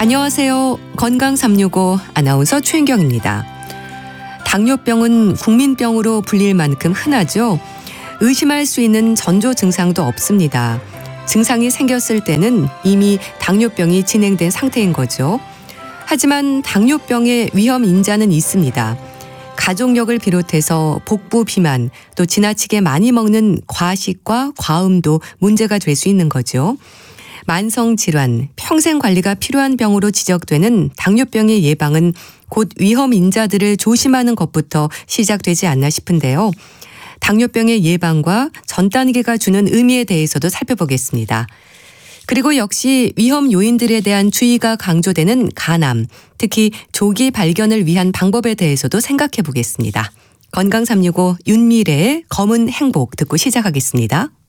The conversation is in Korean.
안녕하세요. 건강 365 아나운서 최인경입니다. 당뇨병은 국민병으로 불릴 만큼 흔하죠. 의심할 수 있는 전조 증상도 없습니다. 증상이 생겼을 때는 이미 당뇨병이 진행된 상태인 거죠. 하지만 당뇨병의 위험 인자는 있습니다. 가족력을 비롯해서 복부 비만, 또 지나치게 많이 먹는 과식과 과음도 문제가 될 수 있는 거죠. 만성질환, 평생 관리가 필요한 병으로 지적되는 당뇨병의 예방은 곧 위험 인자들을 조심하는 것부터 시작되지 않나 싶은데요. 당뇨병의 예방과 전 단계가 주는 의미에 대해서도 살펴보겠습니다. 그리고 역시 위험 요인들에 대한 주의가 강조되는 간암, 특히 조기 발견을 위한 방법에 대해서도 생각해 보겠습니다. 건강 365 윤미래의 검은 행복 듣고 시작하겠습니다.